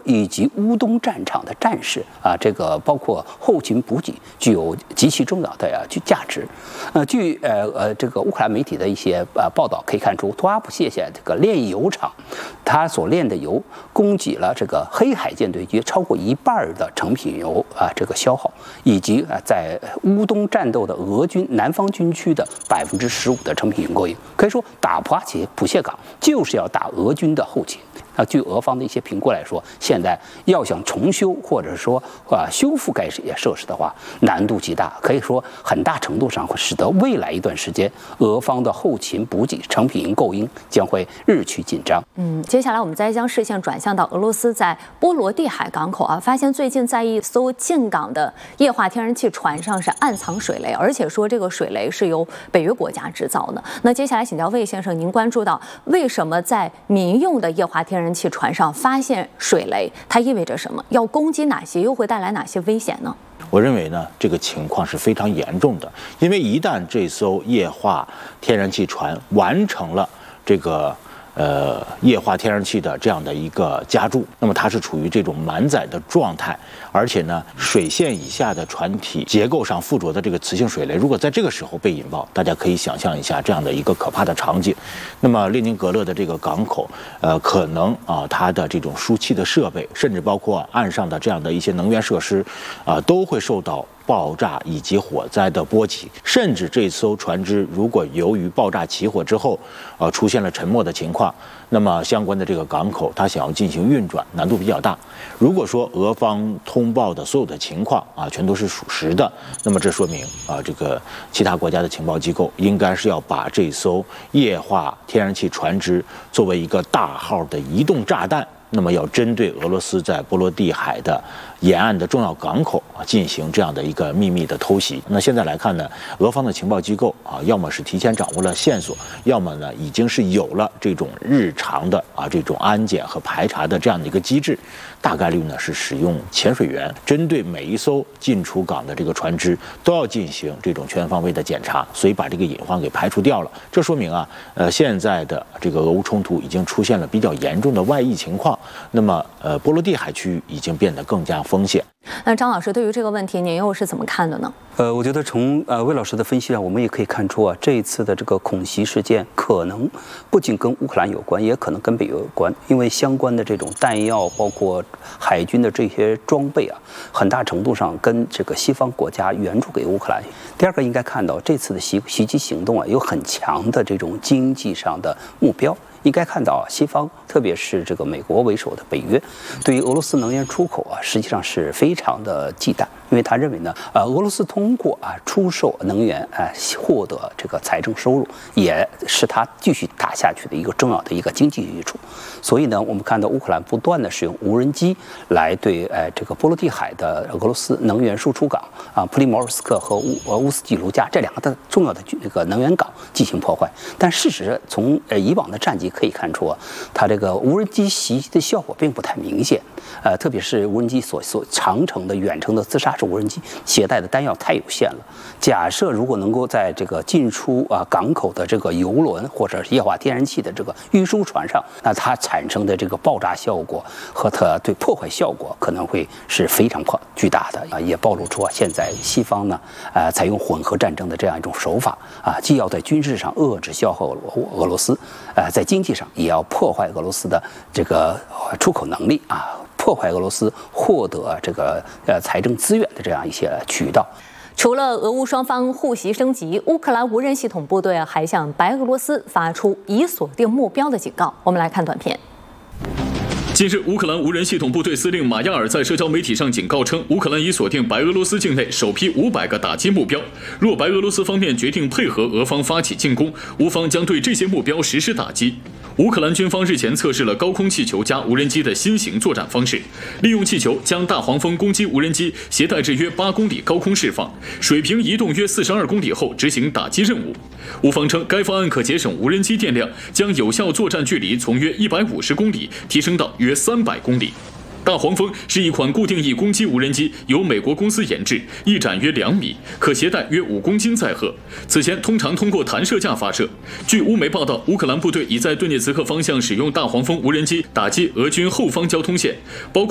以及乌东战场的战事啊，这个包括后勤补给，具有极其重要的价值。据这个乌克兰媒体的一些报道可以看出，图阿普谢县这个炼油厂，它所炼的油供给了这个黑海舰队约超过1半的成品油这个消耗，以及在乌东战斗的俄军南方军区的15%的成品油供应。可以说，打普谢港就是要打俄军的后勤。据俄方的一些评估来说，现在要想重修或者说修复该设施的话，难度极大，可以说很大程度上会使得未来一段时间俄方的后勤补给、成品供应将会日趋紧张。 接下来我们再将视线转向到俄罗斯在波罗的海港口发现最近在一艘进港的液化天然气船上是暗藏水雷，而且说这个水雷是由北约国家制造的。那接下来请教魏先生，您关注到为什么在民用的液化天然气船上发现水雷，它意味着什么？要攻击哪些？又会带来哪些危险呢？ 我认为呢，这个情况是非常严重的，因为一旦这艘液化天然气船完成了这个液化天然气的这样的一个加注，那么它是处于这种满载的状态，而且呢，水线以下的船体结构上附着的这个磁性水雷，如果在这个时候被引爆，大家可以想象一下这样的一个可怕的场景。那么列宁格勒的这个港口，可能它的这种输气的设备，甚至包括岸上的这样的一些能源设施，都会受到爆炸以及火灾的波及，甚至这艘船只如果由于爆炸起火之后，出现了沉没的情况，那么相关的这个港口它想要进行运转难度比较大。如果说俄方通报的所有的情况全都是属实的，那么这说明这个其他国家的情报机构应该是要把这艘液化天然气船只作为一个大号的移动炸弹，那么要针对俄罗斯在波罗的海的沿岸的重要港口进行这样的一个秘密的偷袭。那现在来看呢，俄方的情报机构要么是提前掌握了线索，要么呢已经是有了这种日常的这种安检和排查的这样的一个机制，大概率呢是使用潜水员针对每一艘进出港的这个船只都要进行这种全方位的检查，所以把这个隐患给排除掉了。这说明现在的这个俄乌冲突已经出现了比较严重的外溢情况，那么波罗的海区域已经变得更加风险。 那张老师对于这个问题您又是怎么看的呢？ 我觉得从魏老师的分析上，我们也可以看出这一次的这个恐袭事件可能不仅跟乌克兰有关，也可能跟北约有关，因为相关的这种弹药，包括海军的这些装备很大程度上跟这个西方国家援助给乌克兰。第二个应该看到这次的袭击行动有很强的这种经济上的目标。应该看到西方，特别是这个美国为首的北约，对于俄罗斯能源出口实际上是非常的忌惮，因为他认为呢，俄罗斯通过出售能源获得这个财政收入，也是他继续打下去的一个重要的一个经济基础。所以呢，我们看到乌克兰不断的使用无人机来对这个波罗的海的俄罗斯能源输出港普里莫尔斯克和乌斯季卢加这两个的重要的这个能源港进行破坏。但事实从以往的战绩可以看出它这个无人机袭击的效果并不太明显，特别是无人机所长程的远程的自杀式无人机携带的弹药太有限了。假设如果能够在这个进出港口的这个油轮或者液化天然气的这个运输船上，那它产生的这个爆炸效果和它对破坏效果可能会是非常巨大的也暴露出现在西方呢采用混合战争的这样一种手法既要在军事上遏制消耗俄罗斯在经济上也要破坏俄罗斯的这个出口能力破坏俄罗斯获得这个财政资源的这样一些渠道。 除了俄乌双方互袭升级，乌克兰无人系统部队还向白俄罗斯发出已锁定目标的警告。我们来看短片。 近日，乌克兰无人系统部队司令马亚尔在社交媒体上警告称，乌克兰已锁定白俄罗斯境内首批500个打击目标，若白俄罗斯方面决定配合俄方发起进攻，乌方将对这些目标实施打击。乌克兰军方日前测试了高空气球加无人机的新型作战方式，利用气球将大黄蜂攻击无人机携带至约8公里高空释放，水平移动约42公里后执行打击任务。乌方称，该方案可节省无人机电量，将有效作战距离从约150公里提升到约300公里。大黄蜂是一款固定翼攻击无人机，由美国公司研制，翼展约2米，可携带约5公斤载荷。此前通常通过弹射架发射。据乌媒报道，乌克兰部队已在顿涅茨克方向使用大黄蜂无人机打击俄军后方交通线，包括